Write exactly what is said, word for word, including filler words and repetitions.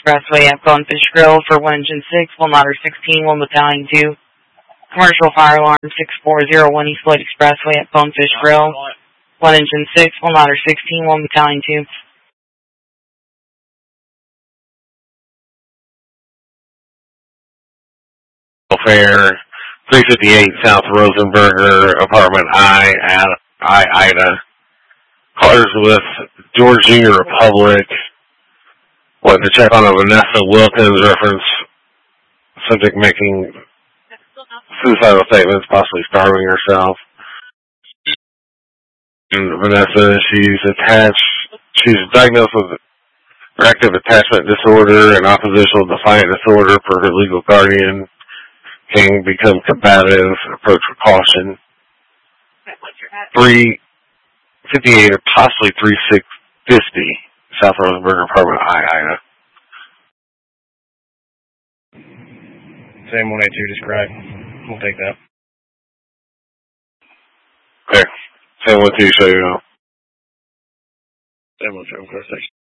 Expressway at Bonefish Grill for one engine six, one ladder sixteen, one battalion two. Commercial fire alarm six four zero one East Floyd Expressway at Bonefish Grill, one engine six, one ladder sixteen, one battalion two. Fair, three fifty-eight South Rosenberger, apartment I, at I, Ida. Cars with George Junior Republic. Wanted to check on a Vanessa Wilkins reference. Subject making suicidal statements, possibly starving herself. And Vanessa, she's attached, she's diagnosed with reactive attachment disorder and oppositional defiant disorder for her legal guardian. Can become combative, approach with caution. three fifty-eight or possibly three six fifty South Rosenberg apartment I, Ida. Same one eighty-two described. We'll take that. Okay. Same one two, show you know. Same one two, of course.